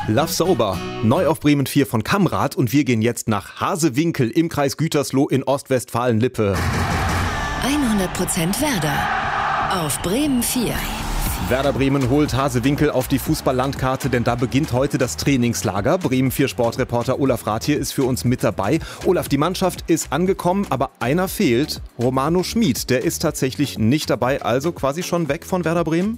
Love Sober, neu auf Bremen 4 von Kamrat und wir gehen jetzt nach Hasewinkel im Kreis Gütersloh in Ostwestfalen-Lippe. 100% Werder auf Bremen 4. Werder Bremen holt Hasewinkel auf die Fußball-Landkarte, denn da beginnt heute das Trainingslager. Bremen 4 Sportreporter Olaf Rathje ist für uns mit dabei. Olaf, die Mannschaft ist angekommen, aber einer fehlt, Romano Schmid. Der ist tatsächlich nicht dabei, also quasi schon weg von Werder Bremen?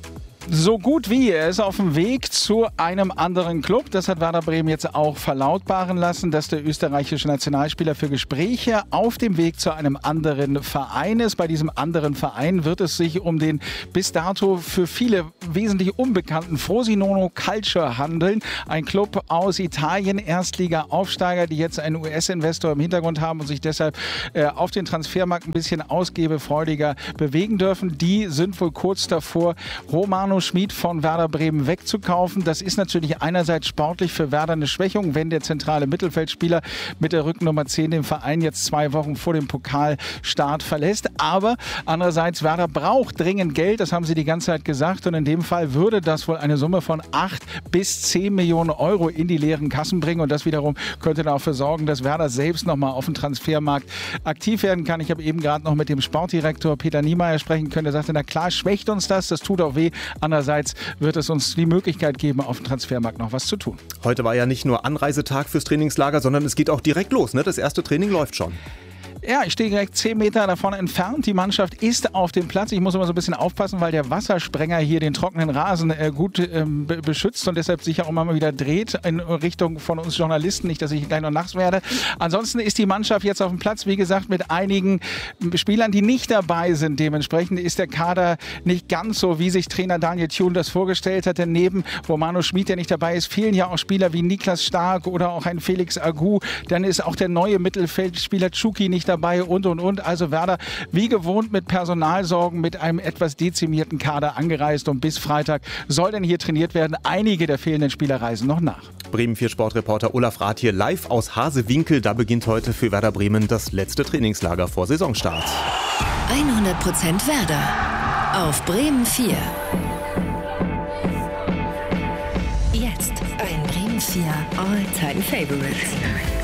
So gut wie. Er ist auf dem Weg zu einem anderen Club. Das hat Werder Bremen jetzt auch verlautbaren lassen, dass der österreichische Nationalspieler für Gespräche auf dem Weg zu einem anderen Verein ist. Bei diesem anderen Verein wird es sich um den bis dato für viele wesentlich unbekannten Frosinone Calcio handeln. Ein Club aus Italien, Erstliga-Aufsteiger, die jetzt einen US-Investor im Hintergrund haben und sich deshalb auf den Transfermarkt ein bisschen ausgebefreudiger bewegen dürfen. Die sind wohl kurz davor, Romano Schmid von Werder Bremen wegzukaufen. Das ist natürlich einerseits sportlich für Werder eine Schwächung, wenn der zentrale Mittelfeldspieler mit der Rückennummer 10 den Verein jetzt 2 Wochen vor dem Pokalstart verlässt. Aber andererseits, Werder braucht dringend Geld, das haben sie die ganze Zeit gesagt. Und in dem Fall würde das wohl eine Summe von 8 bis 10 Millionen Euro in die leeren Kassen bringen. Und das wiederum könnte dafür sorgen, dass Werder selbst nochmal auf dem Transfermarkt aktiv werden kann. Ich habe eben gerade noch mit dem Sportdirektor Peter Niemeyer sprechen können. Der sagte, na klar, schwächt uns das tut auch weh. Andererseits wird es uns die Möglichkeit geben, auf dem Transfermarkt noch was zu tun. Heute war ja nicht nur Anreisetag fürs Trainingslager, sondern es geht auch direkt los, ne? Das erste Training läuft schon. Ja, ich stehe direkt 10 Meter davon entfernt. Die Mannschaft ist auf dem Platz. Ich muss immer so ein bisschen aufpassen, weil der Wassersprenger hier den trockenen Rasen gut beschützt und deshalb sich auch immer mal wieder dreht in Richtung von uns Journalisten. Nicht, dass ich gleich noch nass werde. Ansonsten ist die Mannschaft jetzt auf dem Platz, wie gesagt, mit einigen Spielern, die nicht dabei sind. Dementsprechend ist der Kader nicht ganz so, wie sich Trainer Daniel Thune das vorgestellt hatte. Neben Romano Schmid, der nicht dabei ist, fehlen ja auch Spieler wie Niklas Stark oder auch ein Felix Agu. Dann ist auch der neue Mittelfeldspieler Tschuki nicht dabei und. Also Werder wie gewohnt mit Personalsorgen, mit einem etwas dezimierten Kader angereist und bis Freitag soll denn hier trainiert werden. Einige der fehlenden Spieler reisen noch nach. Bremen 4 Sportreporter Olaf Rathje live aus Hasewinkel. Da beginnt heute für Werder Bremen das letzte Trainingslager vor Saisonstart. 100% Werder auf Bremen 4. Jetzt ein Bremen 4 All-Time Favorites.